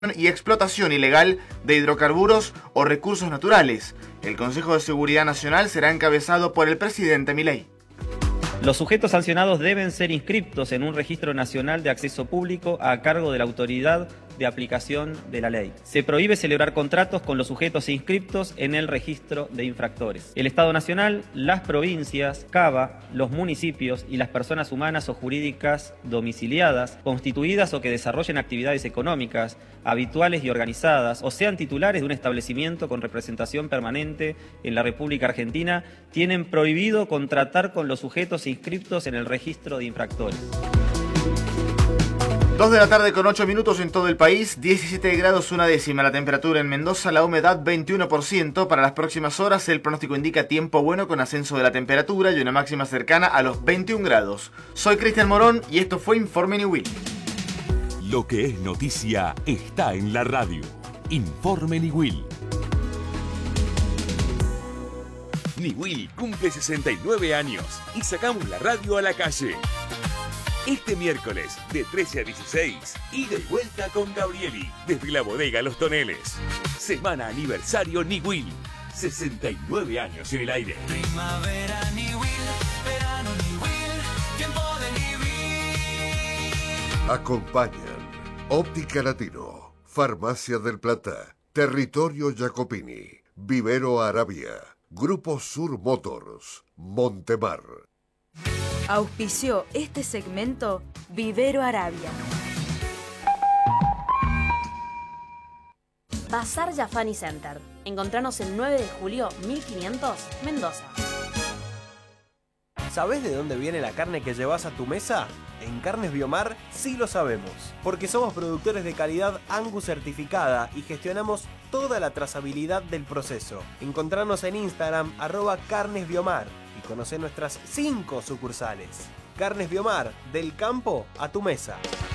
y explotación ilegal de hidrocarburos o recursos naturales. El Consejo de Seguridad Nacional será encabezado por el presidente Milei. Los sujetos sancionados deben ser inscriptos en un registro nacional de acceso público a cargo de la autoridad de aplicación de la ley. Se prohíbe celebrar contratos con los sujetos inscriptos en el registro de infractores. El Estado Nacional, las provincias, CABA, los municipios y las personas humanas o jurídicas domiciliadas, constituidas o que desarrollen actividades económicas, habituales y organizadas, o sean titulares de un establecimiento con representación permanente en la República Argentina, tienen prohibido contratar con los sujetos inscriptos en el registro de infractores. 2 de la tarde con 8 minutos en todo el país, 17 grados 1/10 la temperatura en Mendoza, la humedad 21%. Para las próximas horas el pronóstico indica tiempo bueno con ascenso de la temperatura y una máxima cercana a los 21 grados. Soy Cristian Morón y esto fue Informe Niwil. Lo que es noticia está en la radio. Informe Niwil. Niwil cumple 69 años y sacamos la radio a la calle. Este miércoles, de 13 a 16, ida y vuelta con Gabrieli, desde la bodega Los Toneles. Semana aniversario Niwil. 69 años en el aire. Primavera Niwil, verano Niwil, tiempo de vivir. Acompañan Óptica Latino, Farmacia del Plata, Territorio Jacopini, Vivero Arabia, Grupo Sur Motors, Montemar. Auspició este segmento Vivero Arabia. Bazar Jafani Center. Encontranos el 9 de julio 1500, Mendoza. ¿Sabés de dónde viene la carne que llevas a tu mesa? En Carnes Biomar sí lo sabemos, porque somos productores de calidad Angus certificada y gestionamos toda la trazabilidad del proceso. Encontranos en Instagram @carnesbiomar y conocé nuestras 5 sucursales. Carnes Biomar, del campo a tu mesa.